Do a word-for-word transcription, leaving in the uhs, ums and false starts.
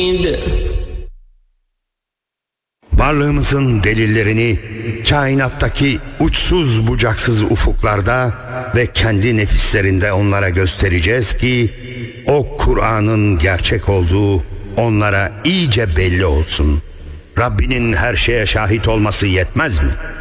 Varlığımızın delillerini kainattaki uçsuz bucaksız ufuklarda ve kendi nefislerinde onlara göstereceğiz ki o Kur'an'ın gerçek olduğu onlara iyice belli olsun. Rabbinin her şeye şahit olması yetmez mi?